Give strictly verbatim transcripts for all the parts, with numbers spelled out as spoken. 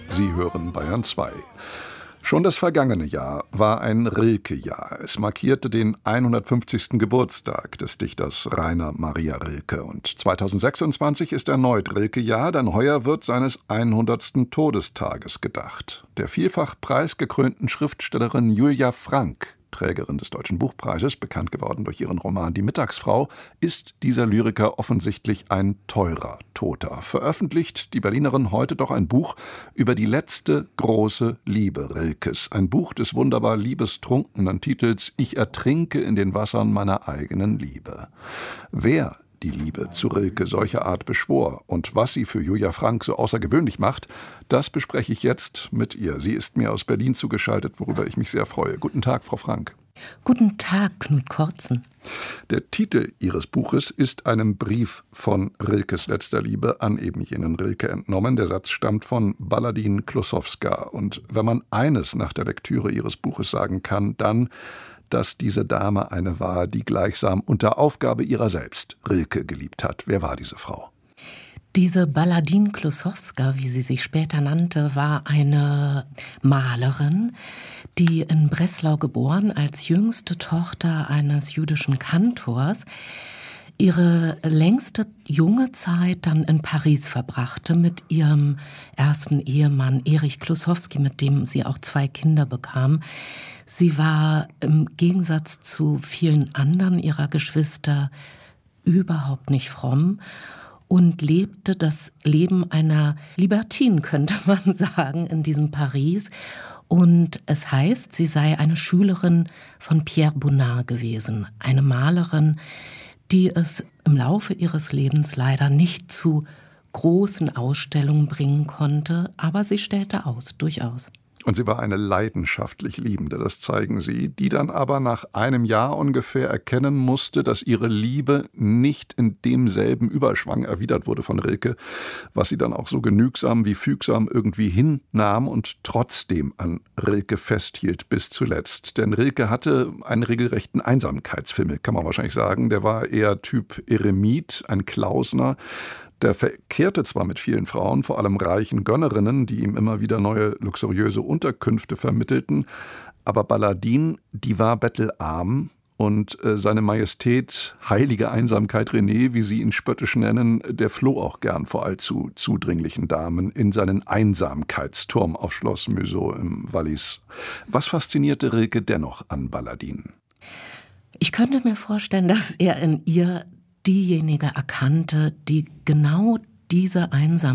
Sie hören Bayern zwei. Schon das vergangene Jahr war ein Rilke-Jahr. Es markierte den hundertfünfzigsten Geburtstag des Dichters Rainer Maria Rilke. Und zweitausendsechsundzwanzig ist erneut Rilke-Jahr, denn heuer wird seines hundertsten Todestages gedacht. Der vielfach preisgekrönten Schriftstellerin Julia Frank, Trägerin des Deutschen Buchpreises, bekannt geworden durch ihren Roman Die Mittagsfrau, ist dieser Lyriker offensichtlich ein teurer Toter. Veröffentlicht die Berlinerin heute doch ein Buch über die letzte große Liebe Rilkes. Ein Buch des wunderbar liebestrunkenen Titels »Ich ertrinke in den Wassern meiner eigenen Liebe«. Wer die Liebe zu Rilke solcher Art beschwor und was sie für Julia Frank so außergewöhnlich macht, das bespreche ich jetzt mit ihr. Sie ist mir aus Berlin zugeschaltet, worüber ich mich sehr freue. Guten Tag, Frau Frank. Guten Tag, Knut Kortzen. Der Titel Ihres Buches ist einem Brief von Rilkes letzter Liebe an eben jenen Rilke entnommen. Der Satz stammt von Baladin Kłosowska. Und wenn man eines nach der Lektüre Ihres Buches sagen kann, dann, dass diese Dame eine war, die gleichsam unter Aufgabe ihrer selbst Rilke geliebt hat. Wer war diese Frau? Diese Baladin Kłosowska, wie sie sich später nannte, war eine Malerin, die in Breslau geboren, als jüngste Tochter eines jüdischen Kantors, ihre längste junge Zeit dann in Paris verbrachte mit ihrem ersten Ehemann Erich Kłosowski, mit dem sie auch zwei Kinder bekam. Sie war im Gegensatz zu vielen anderen ihrer Geschwister überhaupt nicht fromm und lebte das Leben einer Libertine, könnte man sagen, in diesem Paris. Und es heißt, sie sei eine Schülerin von Pierre Bonnard gewesen, eine Malerin, die es im Laufe ihres Lebens leider nicht zu großen Ausstellungen bringen konnte, aber sie stellte aus, durchaus. Und sie war eine leidenschaftlich Liebende, das zeigen Sie, die dann aber nach einem Jahr ungefähr erkennen musste, dass ihre Liebe nicht in demselben Überschwang erwidert wurde von Rilke, was sie dann auch so genügsam wie fügsam irgendwie hinnahm und trotzdem an Rilke festhielt bis zuletzt. Denn Rilke hatte einen regelrechten Einsamkeitsfimmel, kann man wahrscheinlich sagen. Der war eher Typ Eremit, ein Klausner. Der verkehrte zwar mit vielen Frauen, vor allem reichen Gönnerinnen, die ihm immer wieder neue luxuriöse Unterkünfte vermittelten, aber Baladin, die war bettelarm und äh, seine Majestät, heilige Einsamkeit René, wie sie ihn spöttisch nennen, der floh auch gern vor allzu zudringlichen Damen in seinen Einsamkeitsturm auf Schloss Meusot im Wallis. Was faszinierte Rilke dennoch an Baladin? Ich könnte mir vorstellen, dass er in ihr diejenige erkannte, die genau diese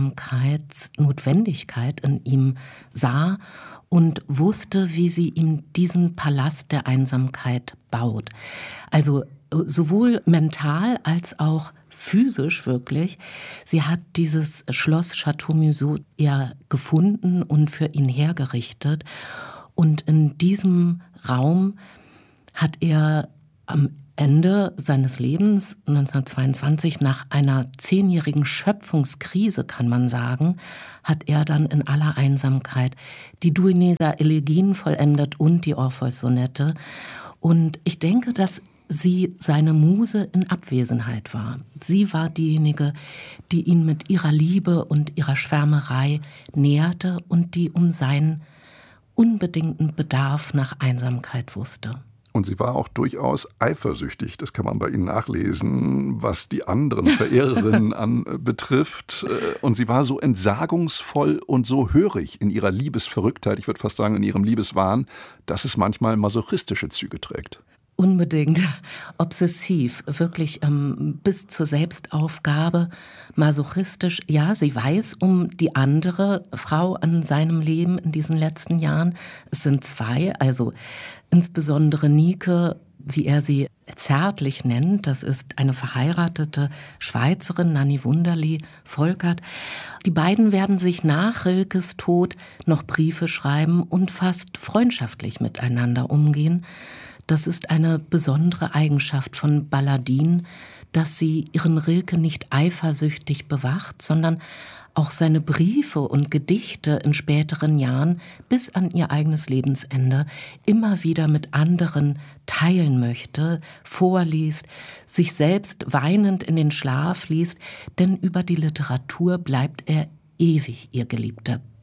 Einsamkeitsnotwendigkeit in ihm sah und wusste, wie sie ihm diesen Palast der Einsamkeit baut. Also sowohl mental als auch physisch wirklich. Sie hat dieses Schloss Château Meusot ja gefunden und für ihn hergerichtet. Und in diesem Raum hat er am Ende seines Lebens, neunzehnhundertzweiundzwanzig, nach einer zehnjährigen Schöpfungskrise, kann man sagen, hat er dann in aller Einsamkeit die Duineser Elegien vollendet und die Orpheus-Sonette. Und ich denke, dass sie seine Muse in Abwesenheit war. Sie war diejenige, die ihn mit ihrer Liebe und ihrer Schwärmerei nährte und die um seinen unbedingten Bedarf nach Einsamkeit wusste. Und sie war auch durchaus eifersüchtig, das kann man bei Ihnen nachlesen, was die anderen Verehrerinnen an betrifft. Und sie war so entsagungsvoll und so hörig in ihrer Liebesverrücktheit, ich würde fast sagen in ihrem Liebeswahn, dass es manchmal masochistische Züge trägt. Unbedingt obsessiv, wirklich ähm, bis zur Selbstaufgabe, masochistisch. Ja, sie weiß um die andere Frau an seinem Leben in diesen letzten Jahren. Es sind zwei, also insbesondere Nike, wie er sie zärtlich nennt. Das ist eine verheiratete Schweizerin, Nanny Wunderli Volkert. Die beiden werden sich nach Rilkes Tod noch Briefe schreiben und fast freundschaftlich miteinander umgehen. Das ist eine besondere Eigenschaft von Baladin, dass sie ihren Rilke nicht eifersüchtig bewacht, sondern auch seine Briefe und Gedichte in späteren Jahren bis an ihr eigenes Lebensende immer wieder mit anderen teilen möchte, vorliest, sich selbst weinend in den Schlaf liest, denn über die Literatur bleibt er ewig ihr Geliebter.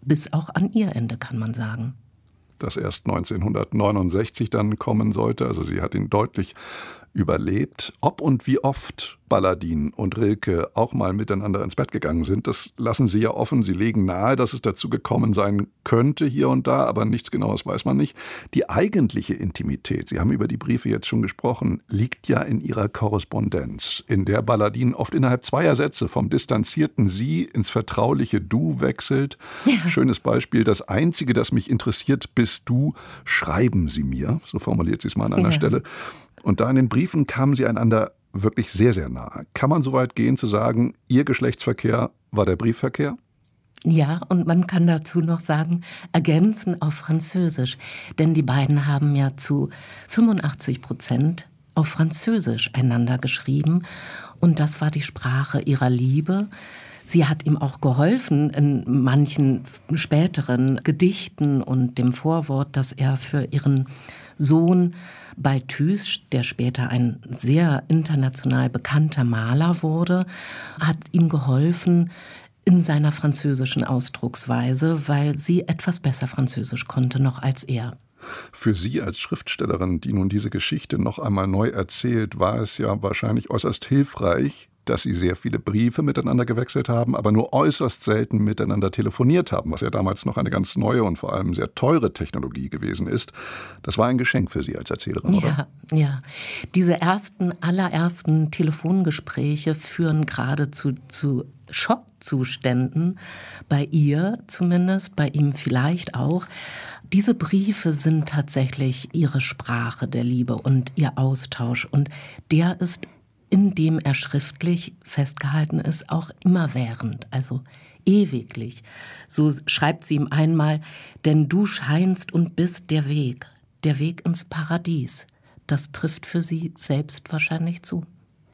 bis auch an ihr Ende, kann man sagen. Das erst neunzehnhundertneunundsechzig dann kommen sollte. Also sie hat ihn deutlich überlebt. Ob und wie oft Baladin und Rilke auch mal miteinander ins Bett gegangen sind, das lassen Sie ja offen. Sie legen nahe, dass es dazu gekommen sein könnte hier und da, aber nichts Genaues weiß man nicht. Die eigentliche Intimität, Sie haben über die Briefe jetzt schon gesprochen, liegt ja in ihrer Korrespondenz, in der Baladin oft innerhalb zweier Sätze vom distanzierten Sie ins vertrauliche Du wechselt. Ja. Schönes Beispiel: Das Einzige, das mich interessiert, bist du, schreiben Sie mir. So formuliert sie es mal an einer ja. Stelle. Und da in den Briefen kamen sie einander wirklich sehr, sehr nahe. Kann man so weit gehen zu sagen, ihr Geschlechtsverkehr war der Briefverkehr? Ja, und man kann dazu noch sagen, ergänzen auf Französisch. Denn die beiden haben ja zu fünfundachtzig Prozent auf Französisch einander geschrieben. Und das war die Sprache ihrer Liebe. Sie hat ihm auch geholfen in manchen späteren Gedichten und dem Vorwort, das er für ihren Sohn Balthus, der später ein sehr international bekannter Maler wurde, hat ihm geholfen in seiner französischen Ausdrucksweise, weil sie etwas besser Französisch konnte noch als er. Für Sie als Schriftstellerin, die nun diese Geschichte noch einmal neu erzählt, war es ja wahrscheinlich äußerst hilfreich, dass Sie sehr viele Briefe miteinander gewechselt haben, aber nur äußerst selten miteinander telefoniert haben, was ja damals noch eine ganz neue und vor allem sehr teure Technologie gewesen ist. Das war ein Geschenk für Sie als Erzählerin, oder? Ja, ja. Diese ersten, allerersten Telefongespräche führen geradezu zu Schockzuständen, bei ihr zumindest, bei ihm vielleicht auch. Diese Briefe sind tatsächlich ihre Sprache der Liebe und ihr Austausch. Und der ist, indem er schriftlich festgehalten ist, auch immerwährend, also ewiglich. So schreibt sie ihm einmal: Denn du scheinst und bist der Weg, der Weg ins Paradies. Das trifft für sie selbst wahrscheinlich zu.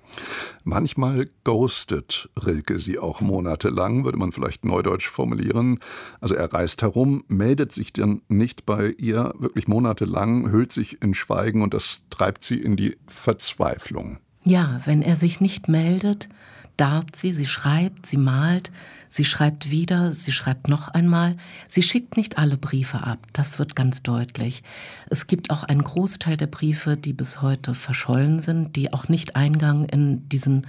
Manchmal ghostet Rilke sie auch monatelang, würde man vielleicht neudeutsch formulieren. Also er reist herum, meldet sich dann nicht bei ihr, wirklich monatelang, hüllt sich in Schweigen, und das treibt sie in die Verzweiflung. Ja, wenn er sich nicht meldet, darbt sie, sie schreibt, sie malt, sie schreibt wieder, sie schreibt noch einmal. Sie schickt nicht alle Briefe ab, das wird ganz deutlich. Es gibt auch einen Großteil der Briefe, die bis heute verschollen sind, die auch nicht Eingang in diesen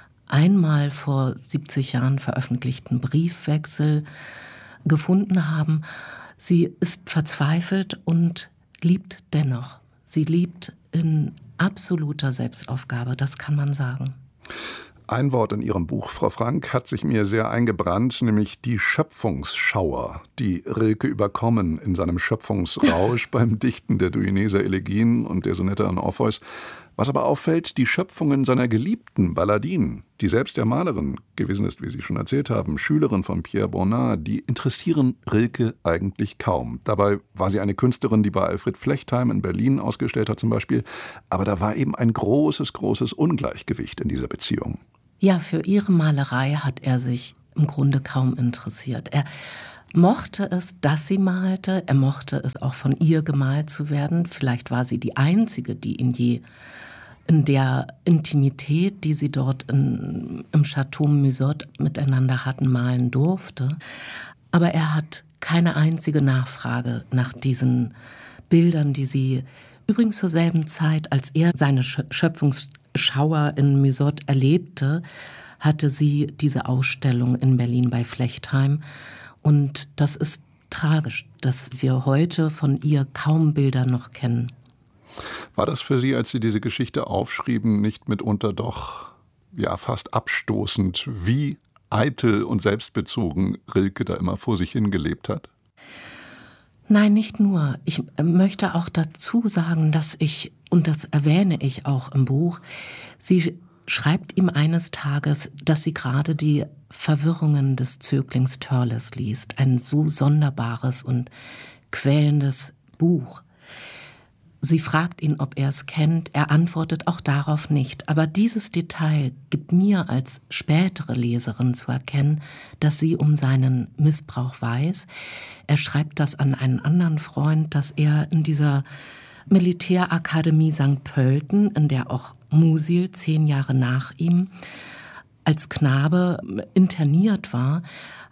einmal vor siebzig Jahren veröffentlichten Briefwechsel gefunden haben. Sie ist verzweifelt und liebt dennoch. Sie liebt in absoluter Selbstaufgabe, das kann man sagen. Ein Wort in Ihrem Buch, Frau Frank, hat sich mir sehr eingebrannt, nämlich die Schöpfungsschauer, die Rilke überkommen in seinem Schöpfungsrausch beim Dichten der Duineser Elegien und der Sonette an Orpheus. Was aber auffällt, die Schöpfungen seiner Geliebten, Baladin, die selbst der Malerin gewesen ist, wie Sie schon erzählt haben, Schülerin von Pierre Bonnat, die interessieren Rilke eigentlich kaum. Dabei war sie eine Künstlerin, die bei Alfred Flechtheim in Berlin ausgestellt hat zum Beispiel. Aber da war eben ein großes, großes Ungleichgewicht in dieser Beziehung. Ja, für ihre Malerei hat er sich im Grunde kaum interessiert. Er mochte es, dass sie malte. Er mochte es auch, von ihr gemalt zu werden. Vielleicht war sie die Einzige, die ihn je in der Intimität, die sie dort in, im Château Musot miteinander hatten, malen durfte. Aber er hat keine einzige Nachfrage nach diesen Bildern, die sie übrigens zur selben Zeit, als er seine Schöpfungsschauer in Musot erlebte, hatte sie diese Ausstellung in Berlin bei Flechtheim. Und das ist tragisch, dass wir heute von ihr kaum Bilder noch kennen. War das für Sie, als Sie diese Geschichte aufschrieben, nicht mitunter doch ja fast abstoßend, wie eitel und selbstbezogen Rilke da immer vor sich hingelebt hat? Nein, nicht nur. Ich möchte auch dazu sagen, dass ich, und das erwähne ich auch im Buch, sie schreibt ihm eines Tages, dass sie gerade die Verwirrungen des Zöglings Törles liest. Ein so sonderbares und quälendes Buch. Sie fragt ihn, ob er es kennt. Er antwortet auch darauf nicht. Aber dieses Detail gibt mir als spätere Leserin zu erkennen, dass sie um seinen Missbrauch weiß. Er schreibt das an einen anderen Freund, dass er in dieser Militärakademie Sankt Pölten, in der auch Musil zehn Jahre nach ihm als Knabe interniert war,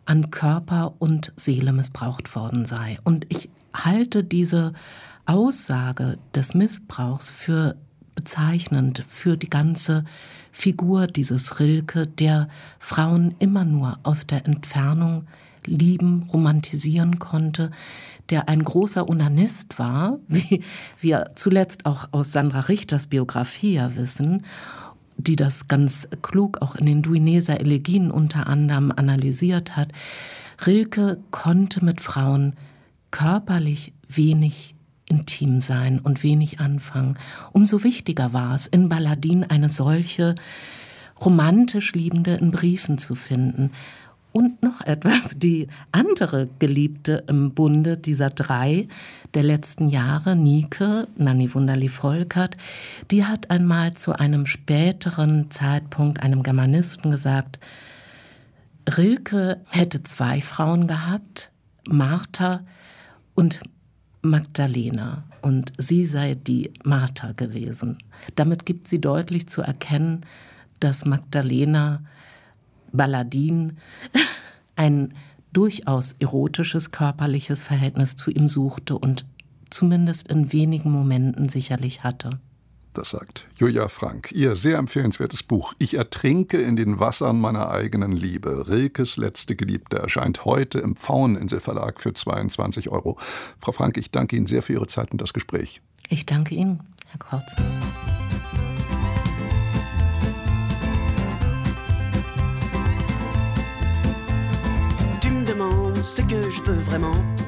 an Körper und Seele missbraucht worden sei. Und ich halte diese Aussage des Missbrauchs für bezeichnend für die ganze Figur dieses Rilke, der Frauen immer nur aus der Entfernung lieben, romantisieren konnte, der ein großer Onanist war, wie wir zuletzt auch aus Sandra Richters Biografie ja wissen, die das ganz klug auch in den Duineser Elegien unter anderem analysiert hat. Rilke konnte mit Frauen körperlich wenig intim sein und wenig anfangen. Umso wichtiger war es, in Balladin eine solche romantisch Liebende in Briefen zu finden. Und noch etwas, die andere Geliebte im Bunde dieser drei der letzten Jahre, Nike, Nanny Wunderlich-Volkert, die hat einmal zu einem späteren Zeitpunkt einem Germanisten gesagt, Rilke hätte zwei Frauen gehabt, Martha und Magdalena, und sie sei die Martha gewesen. Damit gibt sie deutlich zu erkennen, dass Magdalena Balladin ein durchaus erotisches, körperliches Verhältnis zu ihm suchte und zumindest in wenigen Momenten sicherlich hatte. Das sagt Julia Frank. Ihr sehr empfehlenswertes Buch »Ich ertrinke in den Wassern meiner eigenen Liebe«. Rilkes letzte Geliebte erscheint heute im Pfaueninsel-Verlag für zweiundzwanzig Euro. Frau Frank, ich danke Ihnen sehr für Ihre Zeit und das Gespräch. Ich danke Ihnen, Herr Kortz. Tu me demandes ce que je veux vraiment.